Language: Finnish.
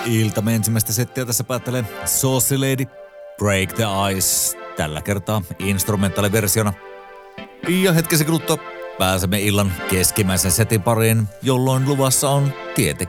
Iltamme ensimmäistä settiä tässä päättelee Saucy Lady, Break the Ice, tällä kertaa instrumentaaliversiona. Ja hetkisen kuluttua pääsemme illan keskimmäisen setin pariin, jolloin luvassa on tietenkin